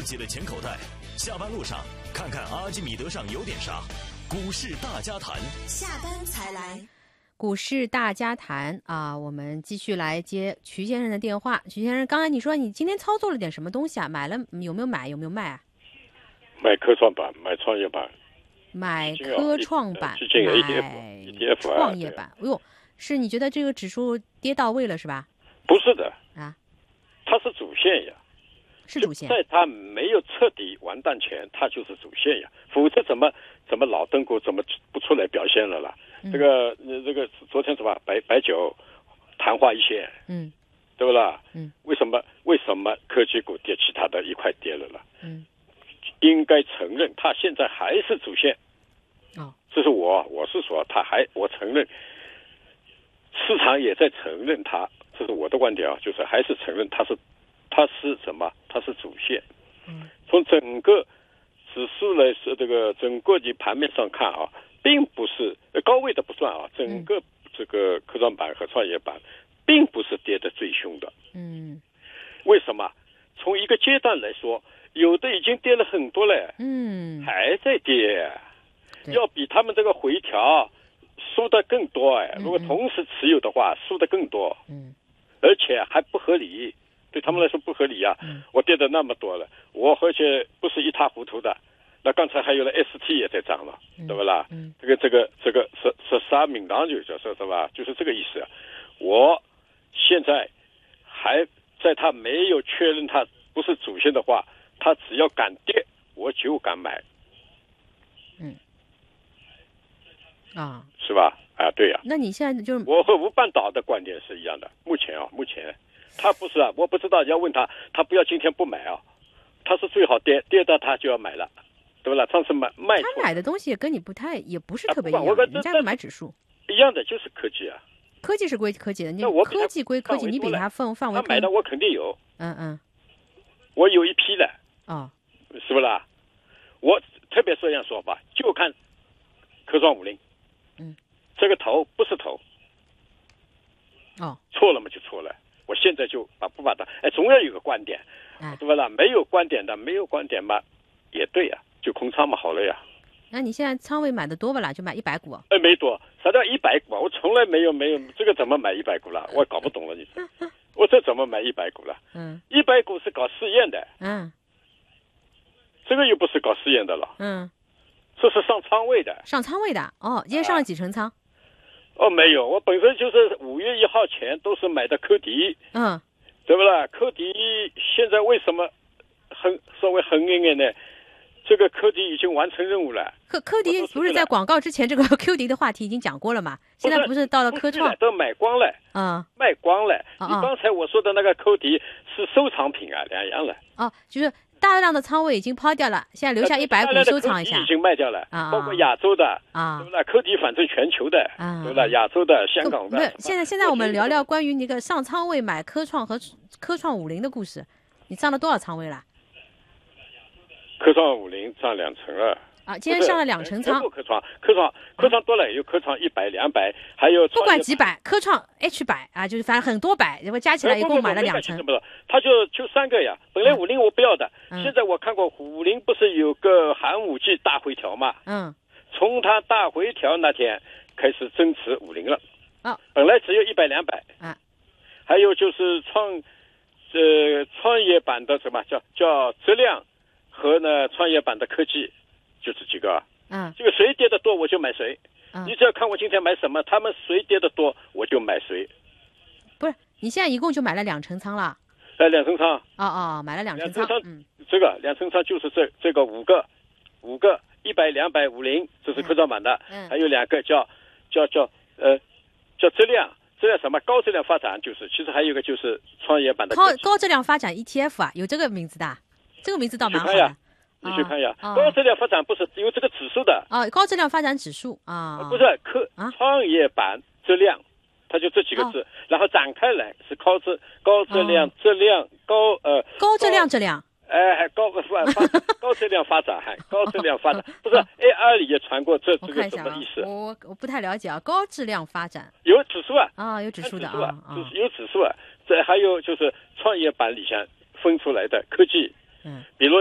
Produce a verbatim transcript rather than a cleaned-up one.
己的钱口袋。下班路上看看阿基米德上有点啥。股市大家谈， 下班才来。 股市大家谈啊，我们继续来接徐先生的电话。徐先生，刚才你说你今天操作了点什么东西啊？买了有没有买？有没有卖啊？ 买科创板，买创业板。 买科创板， 买创业板。哎呦，是你觉得这个指数跌到位了是吧？ 不是的啊， 它是主线呀， 是主线。 在它没有彻底完蛋前，它就是主线呀，否则怎么怎么老登股怎么不出来表现了啦？嗯、这个这个昨天什么白白酒昙花一现， 嗯， 对不啦？ 嗯， 为什么为什么科技股跌，其他的一块跌了啦？ 嗯， 应该承认它现在还是主线。 哦， 这是我我是说，它还我承认，市场也在承认它，这是我的观点啊，就是还是承认它是它是什么？它是主线。 嗯， 从整个指数来说，这个整个的盘面上看啊，并不是高位的不算啊，整个这个科创板和创业板并不是跌得最凶的。 嗯， 为什么？从一个阶段来说，有的已经跌了很多了， 嗯， 还在跌，要比他们这个回调输的更多哎。如果同时持有的话，输的更多， 嗯， 而且还不合理，对他们来说不合理啊。 嗯， 我跌的那么多了，我而且不是一塌糊涂的。那刚才还有了 S T 也在涨了， 嗯、 对不啦？ 嗯， 这个这个这个是是啥名堂就叫是吧？就是这个意思。我现在还在他没有确认他不是主线的话，他只要敢跌，我就敢买。 嗯，啊， 是吧？啊，对呀、啊。 那你现在就是我和吴半岛的观点是一样的。目前啊，目前他不是啊，我不知道，要问他，他不要今天不买啊，他是最好跌跌到他就要买了，对不啦？上次买卖错， 他买的东西也跟你不太，也不是特别一样， 啊、 人家买指数一样的，就是科技啊。 科技是归科技的，你科技归科技，你比他范范围他买的我肯定有， 嗯嗯， 我有一批了， 哦， 是不啦？我特别这样说吧，就看科创五零， 嗯， 这个头不是头， 哦， 错了嘛就错了。我现在就把不把它，哎，总要有个观点， 啊、 对吧啦？没有观点的，没有观点嘛，也对呀、啊，就空仓嘛，好了呀。 那你现在仓位买的多不啦？就买一百股？ 哎，没多，啥叫一百股啊？我从来没有没有这个怎么买一百股了？我搞不懂了，你我这怎么买一百股了？ 嗯， 一百股是搞试验的， 嗯， 这个又不是搞试验的了， 嗯， 这是上仓位的， 上仓位的哦。今天上了几成仓？ 啊、哦，没有，我本身就是五月一号前都是买的科迪， 嗯， 对不啦？科迪现在为什么很稍微横一点呢？这个科迪已经完成任务了。 科科迪不是在广告之前这个 Q 迪的话题已经讲过了吗？现在不是到了科创都买光了， 嗯， 卖光了。 哦、 你刚才我说的那个科迪是收藏品啊，两样了。 哦，就是大量的仓位已经抛掉了，现在留下一百股收藏一下。 已经卖掉了， 啊， 包括亚洲的啊， 对不啦？科迪反正全球的， 啊， 对不啦？亚洲的、香港的。 不是，现在现在我们聊聊关于那个上仓位买科创和科创五零的故事。你上了多少仓位了？ 科创五零上两成了啊！今天上了两成仓。 科创科创科创多了，有科创一百、两百，还有不管几百，科创 H 百啊，就是反正很多百，然后加起来一共买了两成。 不是，他就就三个呀。本来五零我不要的， 嗯、 现在我看过五零不是有个寒武纪大回调嘛？ 嗯。 从它大回调那天开始增持五零了。 啊。 本来只有一百、两百。 啊。 还有就是创呃创业板的什么叫叫质量。和呢，创业板的科技，就这几个。 嗯， 这个谁跌得多我就买谁。 嗯， 你只要看我今天买什么，他们谁跌得多我就买谁。 不是，你现在一共就买了两成仓了？ 呃，两成仓。 哦哦，买了两成仓。嗯， 这个两成仓就是这这个五个，五个一百、两百、五零，这是科创板的。 嗯， 还有两个叫叫叫呃叫质量。质量什么高质量发展，就是其实还有一个就是创业板的高高质量发展 E T F 啊，有这个名字的。这个名字倒蛮好的， 你去看呀。 啊、 高质量发展不是有这个指数的哦，高质量发展指数啊， 不是科、啊、创业板质量，它就这几个字，哦、然后展开来是高质高质量、哦、质量高呃高质量质量， 哎还高发高质量发展还高质量发展，不是 A R 里也传过这这个什么意思？ 我我不太了解啊，高质量发展有指数啊啊有指数的啊， 啊有指数啊，这还有就是创业板里向分出来的科技。 嗯， 比如